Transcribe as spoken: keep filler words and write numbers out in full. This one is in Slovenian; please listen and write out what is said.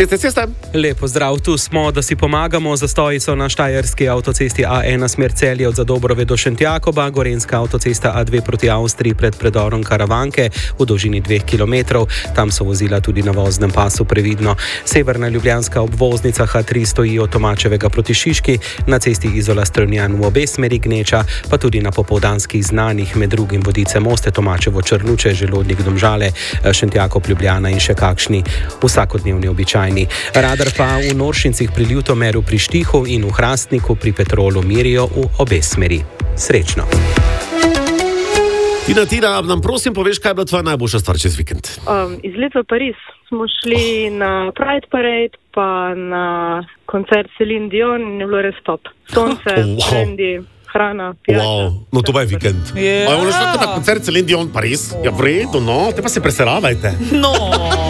Ceste, ceste. Lepo zdrav, tu smo, da si pomagamo. Zastoji so na štajerski avtocesti A ena smer Celje od Zadobrove do Šentjakoba, gorenska avtocesta A dve proti Avstriji pred predorom Karavanke v dolžini dveh kilometrov. Tam so vozila tudi na voznem pasu previdno. Severna ljubljanska obvoznica H tri stoji od Tomačevega proti Šiški, na cesti Izola Strunjan v obe smeri gneča, pa tudi na popoldanskih znanih, med drugim Vodice Moste, Tomačevo Črnuče, Želodnik Domžale, Šentjakov Ljubljana in še kakšni vsakodnevni običajni. Radar pa v Noršincih pri Ljutomeru pri Štihu in v Hrastniku pri Petrolu merijo v obe smeri. Srečno. Tina, Tina, nam prosim poveš, kaj je bila tvoja najboljša stvar čez vikend? Um, izlet v Pariz. Smo šli oh. na Pride Parade, pa na koncert Celine Dion in je bilo res top. Sonce, oh, wow. trendi, hrana, pijača. Wow. No, to pa je vikend. Yeah. A je ono šlo na koncert Celine Dion Pariz? Ja, v redu, no, te pa se preseravajte. No.